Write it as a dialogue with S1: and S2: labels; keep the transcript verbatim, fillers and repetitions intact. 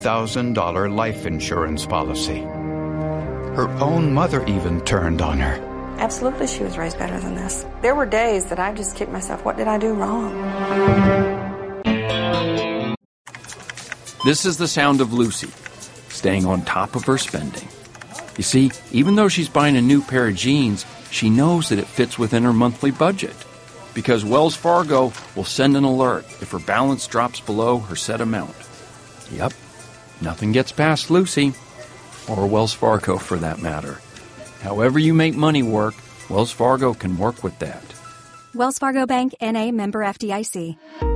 S1: thousand dollars life insurance policy. Her own mother even turned on her.
S2: Absolutely, she was raised better than this. There were days that I just kicked myself. What did I do wrong?
S3: This is the sound of Lucy, staying on top of her spending. You see, even though she's buying a new pair of jeans, she knows that it fits within her monthly budget. Because Wells Fargo will send an alert if her balance drops below her set amount. Yep, nothing gets past Lucy, or Wells Fargo for that matter. However you make money work, Wells Fargo can work with that.
S4: Wells Fargo Bank, N A, member F D I C.